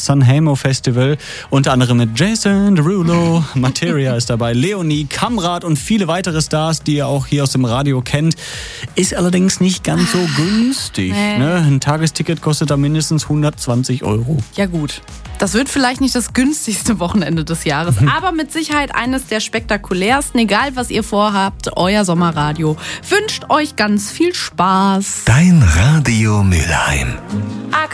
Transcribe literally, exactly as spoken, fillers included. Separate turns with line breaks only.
Sanremo Festival. Unter anderem mit Jason Derulo, Materia ist dabei, Leonie, Kamrat und viele weitere Stars, die ihr auch hier aus dem Radio kennt. Ist allerdings nicht ganz so günstig.
Nee.
Ne? Ein Tagesticket kostet da mindestens hundertzwanzig Euro.
Ja gut, das wird vielleicht nicht das günstigste Wochenende des Jahres, aber mit Sicherheit eines der spektakulärsten. Egal, was ihr vorhabt, euer Sommerradio wünscht euch ganz viel Spaß.
Dein Radio Mülheim.